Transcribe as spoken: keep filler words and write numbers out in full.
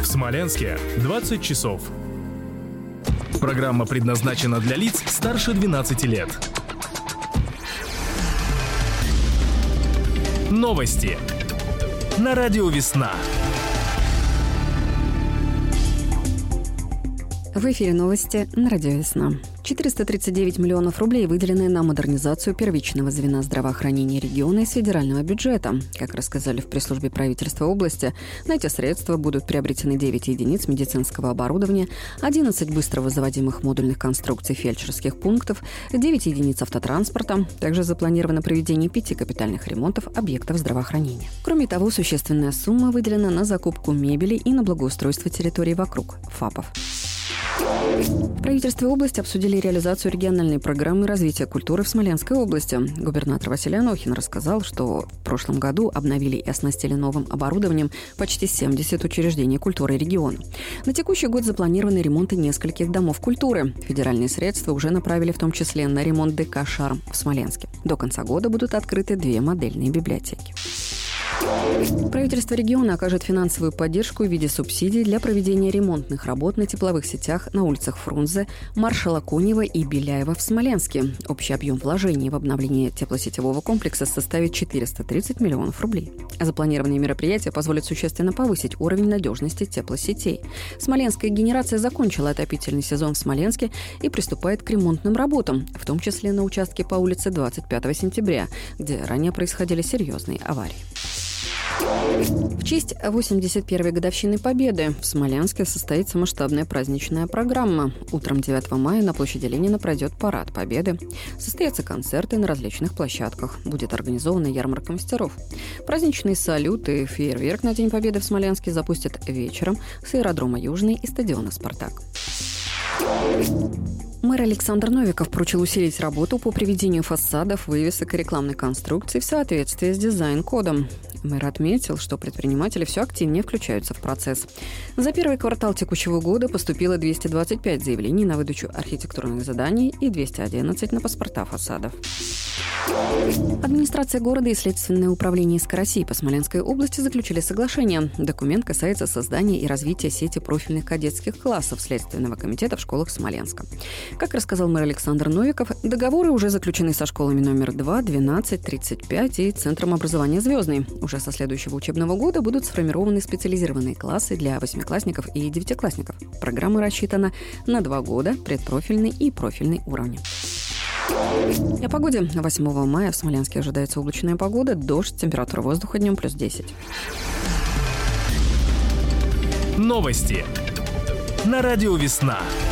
Смоленске двадцать часов. Программа предназначена для лиц старше двенадцати лет. Новости на радио «Весна». В эфире новости на радио «Весна». четыреста тридцать девять миллионов рублей выделены на модернизацию первичного звена здравоохранения региона из федерального бюджета. Как рассказали в пресс-службе правительства области, на эти средства будут приобретены девять единиц медицинского оборудования, одиннадцать быстро вызываемых модульных конструкций фельдшерских пунктов, девять единиц автотранспорта. Также запланировано проведение пяти капитальных ремонтов объектов здравоохранения. Кроме того, существенная сумма выделена на закупку мебели и на благоустройство территорий вокруг ФАПов. В правительстве области обсудили реализацию региональной программы развития культуры в Смоленской области. Губернатор Василий Анохин рассказал, что в прошлом году обновили и оснастили новым оборудованием почти семьдесят учреждений культуры региона. На текущий год запланированы ремонты нескольких домов культуры. Федеральные средства уже направили в том числе на ремонт ДК «Шарм» в Смоленске. До конца года будут открыты две модельные библиотеки. Правительство региона окажет финансовую поддержку в виде субсидий для проведения ремонтных работ на тепловых сетях на улицах Фрунзе, Маршала Конева и Беляева в Смоленске. Общий объем вложений в обновление теплосетевого комплекса составит четыреста тридцать миллионов рублей. Запланированные мероприятия позволят существенно повысить уровень надежности теплосетей. Смоленская генерация закончила отопительный сезон в Смоленске и приступает к ремонтным работам, в том числе на участке по улице двадцать пятого сентября, где ранее происходили серьезные аварии. В честь восемьдесят первой годовщины Победы в Смоленске состоится масштабная праздничная программа. Утром девятого мая на площади Ленина пройдет парад Победы. Состоятся концерты на различных площадках. Будет организована ярмарка мастеров. Праздничный салют и фейерверк на День Победы в Смоленске запустят вечером с аэродрома Южный и стадиона «Спартак». Мэр Александр Новиков поручил усилить работу по приведению фасадов, вывесок и рекламной конструкции в соответствии с дизайн-кодом. Мэр отметил, что предприниматели все активнее включаются в процесс. За первый квартал текущего года поступило двести двадцать пять заявлений на выдачу архитектурных заданий и двести одиннадцать на паспорта фасадов. Администрация города и Следственное управление СК России по Смоленской области заключили соглашение. Документ касается создания и развития сети профильных кадетских классов Следственного комитета в школах Смоленска. Как рассказал мэр Александр Новиков, договоры уже заключены со школами номер два, двенадцать, тридцать пять и Центром образования «Звездный». Уже со следующего учебного года будут сформированы специализированные классы для восьмиклассников и девятиклассников. Программа рассчитана на два года, предпрофильный и профильный уровни. И о погоде. восьмого мая в Смоленске ожидается облачная погода, дождь, температура воздуха днем плюс десять. Новости на радио «Весна».